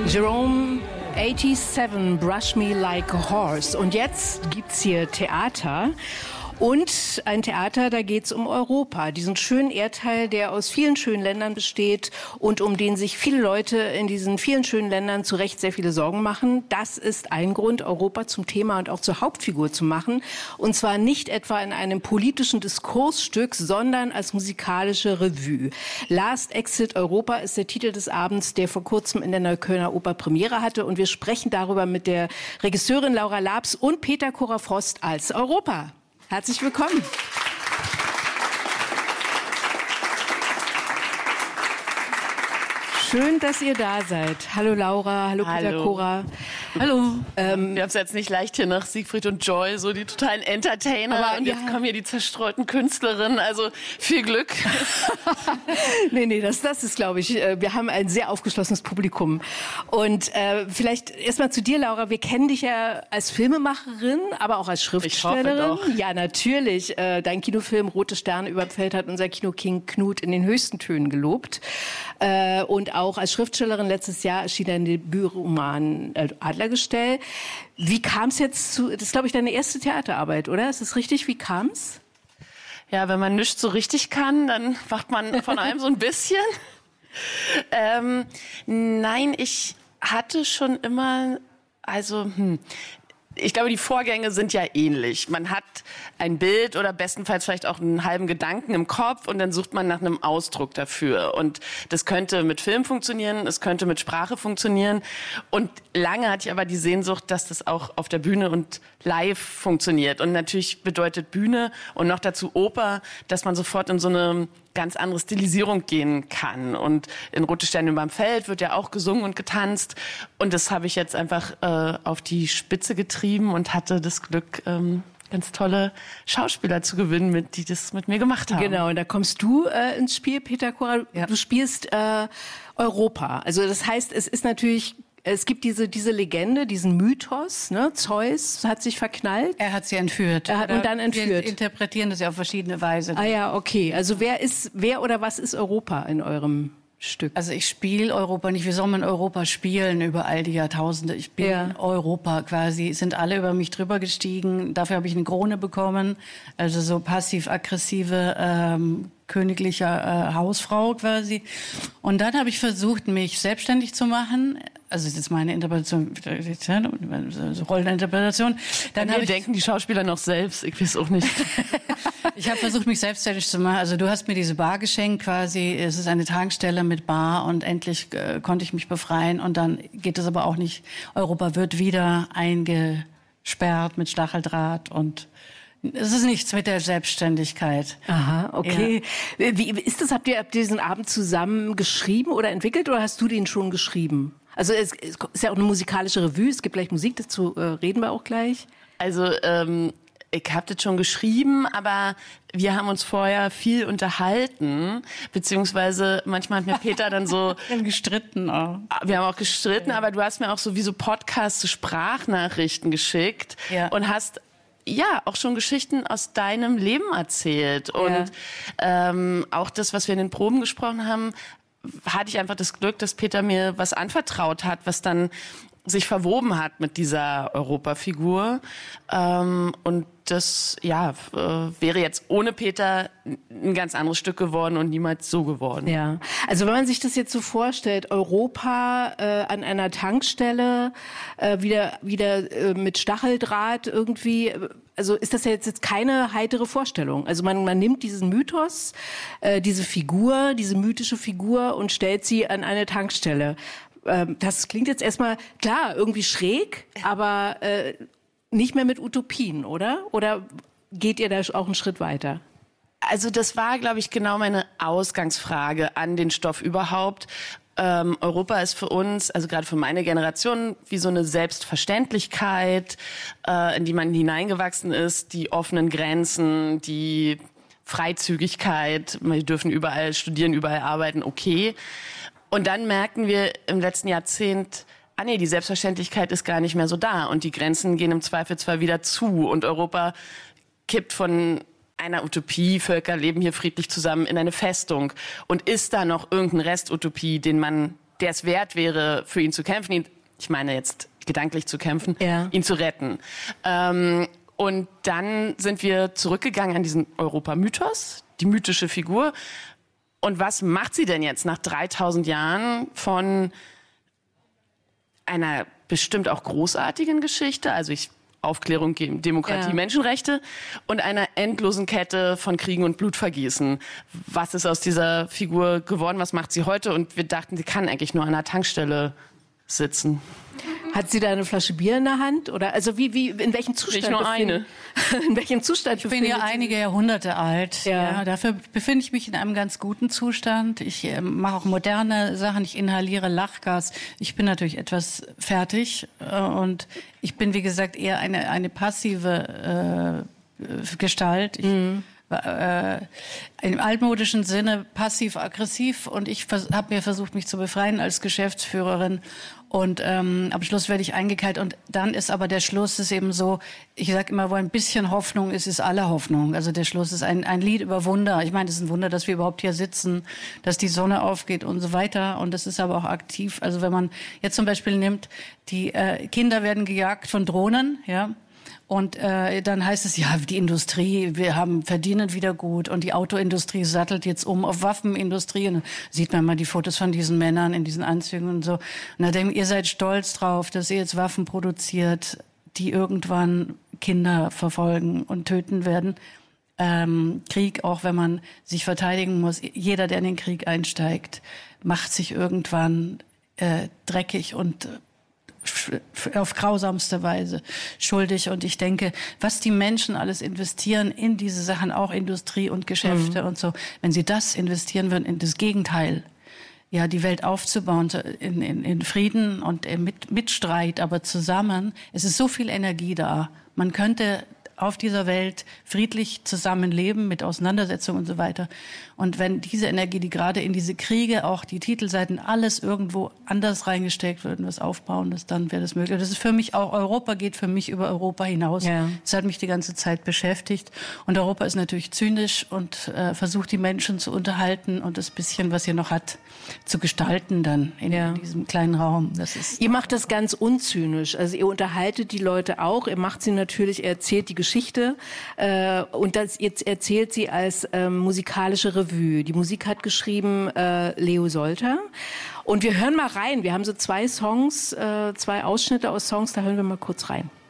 Jerome 87, Brush Me Like a Horse. Und jetzt gibt's hier Theater. Und ein Theater, da geht's um Europa, diesen schönen Erdteil, der aus vielen schönen Ländern besteht und um den sich viele Leute in diesen vielen schönen Ländern zu Recht sehr viele Sorgen machen. Das ist ein Grund, Europa zum Thema und auch zur Hauptfigur zu machen. Und zwar nicht etwa in einem politischen Diskursstück, sondern als musikalische Revue. Last Exit Europa ist der Titel des Abends, der vor kurzem in der Neuköllner Oper Premiere hatte. Und wir sprechen darüber mit der Regisseurin Laura Labs und Peter Cora-Frost als Europa. Herzlich willkommen. Schön, dass ihr da seid. Hallo Laura, hallo Peter Cora. Hallo. Wir haben es jetzt nicht leicht hier nach Siegfried und Joy, so die totalen Entertainer. Aber und jetzt kommen hier die zerstreuten Künstlerinnen. Also viel Glück. Nee, das ist, glaube ich, wir haben ein sehr aufgeschlossenes Publikum. Und vielleicht erstmal zu dir, Laura. Wir kennen dich ja als Filmemacherin, aber auch als Schriftstellerin. Ich hoffe doch. Ja, natürlich. Dein Kinofilm Rote Sterne über Pfeld hat unser Kinoking Knut in den höchsten Tönen gelobt. Und auch als Schriftstellerin letztes Jahr erschien dein Debütroman Adlergestell. Wie kam es jetzt zu, das ist, glaube ich, deine erste Theaterarbeit, oder? Ist das richtig? Wie kam es? Ja, wenn man nichts so richtig kann, dann macht man von allem so ein bisschen. Nein, ich hatte schon immer, ich glaube, die Vorgänge sind ja ähnlich. Man hat ein Bild oder bestenfalls vielleicht auch einen halben Gedanken im Kopf und dann sucht man nach einem Ausdruck dafür. Und das könnte mit Film funktionieren, es könnte mit Sprache funktionieren. Und lange hatte ich aber die Sehnsucht, dass das auch auf der Bühne und live funktioniert. Und natürlich bedeutet Bühne und noch dazu Oper, dass man sofort in so eine ganz andere Stilisierung gehen kann. Und in Rote Sterne überm Feld wird ja auch gesungen und getanzt. Und das habe ich jetzt einfach auf die Spitze getrieben und hatte das Glück, ganz tolle Schauspieler zu gewinnen, die das mit mir gemacht haben. Genau, und da kommst du ins Spiel, Peter Cora. Ja. Du spielst Europa. Also das heißt, es ist natürlich... Es gibt diese Legende, diesen Mythos, ne? Zeus hat sich verknallt. Er hat sie entführt. Und dann entführt. Wir interpretieren das ja auf verschiedene Weise. Ah ja, okay. Also wer oder was ist Europa in eurem Stück? Also ich spiele Europa nicht. Wie soll man Europa spielen über all die Jahrtausende? Ich bin Europa quasi. Sind alle über mich drüber gestiegen. Dafür habe ich eine Krone bekommen. Also so passiv-aggressive königliche Hausfrau quasi. Und dann habe ich versucht, mich selbstständig zu machen. Also das ist jetzt meine Interpretation, Rolleninterpretation. Dann denken die Schauspieler noch selbst, ich weiß auch nicht. Ich habe versucht, mich selbstständig zu machen. Also du hast mir diese Bar geschenkt quasi. Es ist eine Tankstelle mit Bar und endlich konnte ich mich befreien. Und dann geht es aber auch nicht. Europa wird wieder eingesperrt mit Stacheldraht und es ist nichts mit der Selbstständigkeit. Aha, okay. Ja. Wie ist das? Habt ihr diesen Abend zusammen geschrieben oder entwickelt oder hast du den schon geschrieben? Also es ist ja auch eine musikalische Revue, es gibt gleich Musik, dazu reden wir auch gleich. Also ich habe das schon geschrieben, aber wir haben uns vorher viel unterhalten, beziehungsweise manchmal hat mir Peter dann so... Wir haben gestritten auch. Wir haben auch gestritten, aber du hast mir auch so wie so Podcasts, Sprachnachrichten geschickt und hast... Ja, auch schon Geschichten aus deinem Leben erzählt. Und auch das, was wir in den Proben gesprochen haben, hatte ich einfach das Glück, dass Peter mir was anvertraut hat, was dann sich verwoben hat mit dieser Europafigur. Und das wäre jetzt ohne Peter ein ganz anderes Stück geworden und niemals so geworden. Ja, also wenn man sich das jetzt so vorstellt, Europa an einer Tankstelle, wieder mit Stacheldraht irgendwie, also ist das ja jetzt keine heitere Vorstellung. Also man nimmt diesen Mythos, diese Figur, diese mythische Figur und stellt sie an eine Tankstelle. Das klingt jetzt erstmal, klar, irgendwie schräg, aber nicht mehr mit Utopien, oder? Oder geht ihr da auch einen Schritt weiter? Also das war, glaube ich, genau meine Ausgangsfrage an den Stoff überhaupt. Europa ist für uns, also gerade für meine Generation, wie so eine Selbstverständlichkeit, in die man hineingewachsen ist, die offenen Grenzen, die Freizügigkeit, wir dürfen überall studieren, überall arbeiten, okay. Und dann merken wir im letzten Jahrzehnt, die Selbstverständlichkeit ist gar nicht mehr so da und die Grenzen gehen im Zweifelsfall wieder zu und Europa kippt von einer Utopie, Völker leben hier friedlich zusammen, in eine Festung. Und ist da noch irgendein Restutopie, den man der es wert wäre, für ihn zu kämpfen, ich meine jetzt gedanklich zu kämpfen, ihn zu retten. Und dann sind wir zurückgegangen an diesen Europa-Mythos, die mythische Figur. Und was macht sie denn jetzt nach 3000 Jahren von einer bestimmt auch großartigen Geschichte, also Aufklärung, Demokratie, Menschenrechte und einer endlosen Kette von Kriegen und Blutvergießen. Was ist aus dieser Figur geworden? Was macht sie heute? Und wir dachten, sie kann eigentlich nur an einer Tankstelle sitzen. Hat sie da eine Flasche Bier in der Hand? Oder also in welchem Zustand? Nicht nur eine. In welchem Zustand? Ich bin ja einige Jahrhunderte alt. Ja. Dafür befinde ich mich in einem ganz guten Zustand. Ich mache auch moderne Sachen. Ich inhaliere Lachgas. Ich bin natürlich etwas fertig. Und ich bin, wie gesagt, eher eine passive Gestalt. Im altmodischen Sinne passiv-aggressiv. Und ich habe mir versucht, mich zu befreien als Geschäftsführerin. Und am Schluss werde ich eingekeilt. Und dann ist aber der Schluss ist eben so, ich sage immer, wo ein bisschen Hoffnung ist, ist alle Hoffnung. Also der Schluss ist ein Lied über Wunder. Ich meine, es ist ein Wunder, dass wir überhaupt hier sitzen, dass die Sonne aufgeht und so weiter. Und das ist aber auch aktiv. Also wenn man jetzt zum Beispiel nimmt, die Kinder werden gejagt von Drohnen, ja. Und dann heißt es, ja, die Industrie, verdienen wieder gut und die Autoindustrie sattelt jetzt um auf Waffenindustrie. Und dann sieht man mal die Fotos von diesen Männern in diesen Anzügen und so. Und dann denken, ihr seid stolz drauf, dass ihr jetzt Waffen produziert, die irgendwann Kinder verfolgen und töten werden. Krieg, auch wenn man sich verteidigen muss, jeder, der in den Krieg einsteigt, macht sich irgendwann dreckig und auf grausamste Weise schuldig. Und ich denke, was die Menschen alles investieren in diese Sachen, auch Industrie und Geschäfte und so, wenn sie das investieren würden in das Gegenteil, ja, die Welt aufzubauen in Frieden und mit Streit, aber zusammen, es ist so viel Energie da. Man könnte auf dieser Welt friedlich zusammenleben mit Auseinandersetzungen und so weiter. Und wenn diese Energie, die gerade in diese Kriege, auch die Titelseiten, alles irgendwo anders reingesteckt wird und was Aufbauendes, dann wäre das möglich. Das ist für mich auch, Europa geht für mich über Europa hinaus. Ja. Das hat mich die ganze Zeit beschäftigt. Und Europa ist natürlich zynisch und versucht, die Menschen zu unterhalten und das bisschen, was ihr noch hat, zu gestalten dann in diesem kleinen Raum. Ihr macht das ganz unzynisch. Also ihr unterhaltet die Leute auch. Ihr macht sie natürlich, ihr erzählt die Geschichte und jetzt erzählt sie als musikalische Revue. Die Musik hat geschrieben Leo Solter. Und wir hören mal rein. Wir haben so zwei Ausschnitte aus Songs, da hören wir mal kurz rein.